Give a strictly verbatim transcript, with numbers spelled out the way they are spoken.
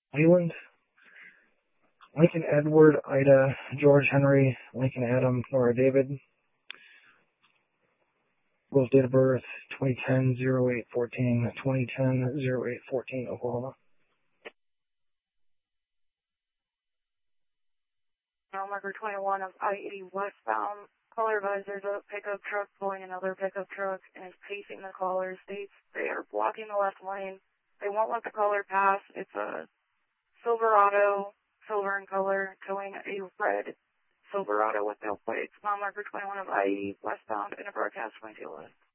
Leland, Lincoln Edward, Ida, George Henry, Lincoln Adam, Nora David. Will's date of birth, twenty ten oh eight fourteen, twenty ten oh eight fourteen, Oklahoma. Mile marker twenty-one of I eighty westbound. Caller advised there's a pickup truck pulling another pickup truck and is pacing the caller. States they are blocking the left lane. They won't let the caller pass. It's a Silverado, silver in color, towing a red Silverado with no plates. Mile marker twenty-one of I eighty westbound in a broadcast twenty-two list.